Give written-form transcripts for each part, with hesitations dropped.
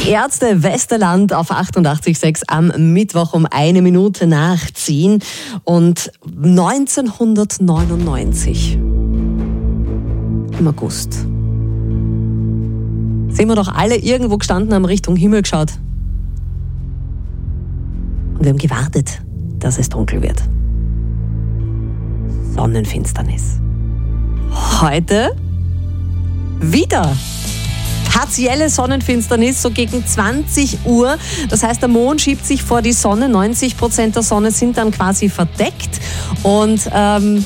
Die Ärzte Westerland auf 88,6 am Mittwoch um 1 Minute nach 10 und 1999 im August sind wir doch alle irgendwo gestanden, haben Richtung Himmel geschaut und wir haben gewartet, dass es dunkel wird. Sonnenfinsternis. Heute wieder partielle Sonnenfinsternis, so gegen 20 Uhr. Das heißt, der Mond schiebt sich vor die Sonne. 90% der Sonne sind dann quasi verdeckt. Und finde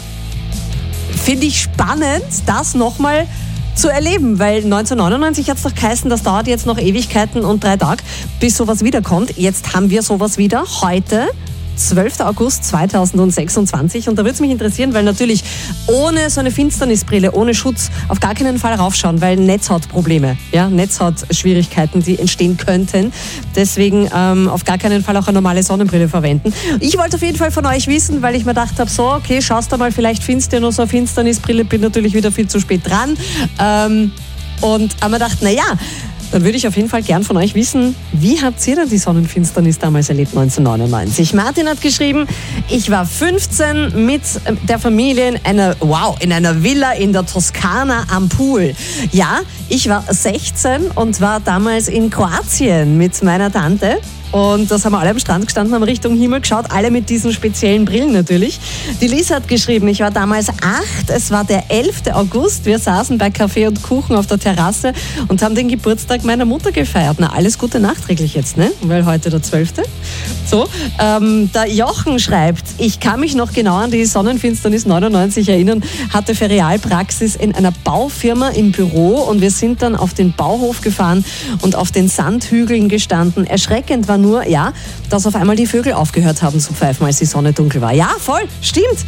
ich spannend, das nochmal zu erleben, weil 1999 hat es doch geheißen, das dauert jetzt noch Ewigkeiten und 3 Tage, bis sowas wiederkommt. Jetzt haben wir sowas wieder. Heute 12. August 2026 und da würde es mich interessieren, weil natürlich ohne so eine Finsternisbrille, ohne Schutz auf gar keinen Fall raufschauen, weil Netz hat Probleme, ja, Netz hat Schwierigkeiten, die entstehen könnten. Deswegen auf gar keinen Fall auch eine normale Sonnenbrille verwenden. Ich wollte auf jeden Fall von euch wissen, weil ich mir gedacht habe, so, okay, schaust du mal, vielleicht findest du noch so eine Finsternisbrille, bin natürlich wieder viel zu spät dran. Und habe mir gedacht, naja, dann würde ich auf jeden Fall gern von euch wissen, wie habt ihr denn die Sonnenfinsternis damals erlebt, 1999? Martin hat geschrieben, ich war 15 mit der Familie in einer Villa in der Toskana am Pool. Ja, ich war 16 und war damals in Kroatien mit meiner Tante. Und das haben wir alle am Strand gestanden, haben Richtung Himmel geschaut, alle mit diesen speziellen Brillen natürlich. Die Lisa hat geschrieben, ich war damals 8, es war der 11. August, wir saßen bei Kaffee und Kuchen auf der Terrasse und haben den Geburtstag meiner Mutter gefeiert. Na, alles Gute nachträglich jetzt, ne? Weil heute der 12. So, der Jochen schreibt, ich kann mich noch genau an die Sonnenfinsternis 99 erinnern, hatte Ferialpraxis in einer Baufirma im Büro und wir sind dann auf den Bauhof gefahren und auf den Sandhügeln gestanden. Erschreckend war nur, ja, dass auf einmal die Vögel aufgehört haben zu pfeifen, als die Sonne dunkel war. Ja, voll, stimmt.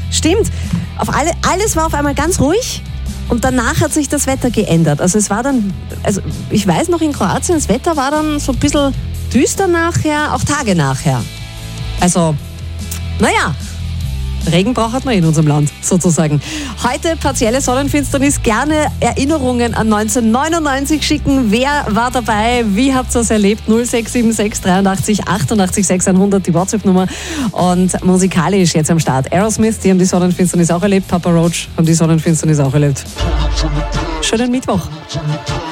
Alles war auf einmal ganz ruhig und danach hat sich das Wetter geändert. Also es war dann, ich weiß noch in Kroatien, das Wetter war dann so ein bisschen düster nachher, auch Tage nachher. Also, naja, Regen braucht man in unserem Land, sozusagen. Heute partielle Sonnenfinsternis, gerne Erinnerungen an 1999 schicken. Wer war dabei? Wie habt ihr es erlebt? 0676 83 88 600, die WhatsApp-Nummer. Und musikalisch jetzt am Start. Aerosmith, die haben die Sonnenfinsternis auch erlebt. Papa Roach haben die Sonnenfinsternis auch erlebt. Schönen Mittwoch.